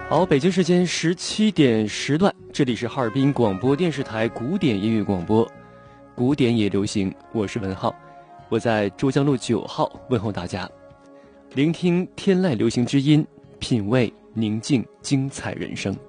好，北京时间17点10段，这里是哈尔滨广播电视台古典音乐广播，古典也流行，我是文浩，我在珠江路9号问候大家，聆听天籁流行之音，品味宁静精彩人生。